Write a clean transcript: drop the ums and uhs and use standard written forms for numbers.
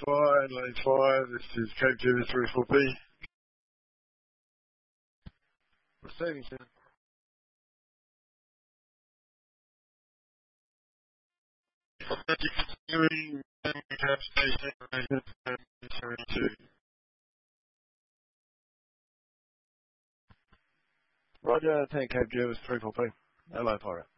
Lane 5, this is Cape Jimmy 34B. Receiving center. Continuing Cape Station 72. Roger, tank Cape Jimmy 34B. Hello, Pirate.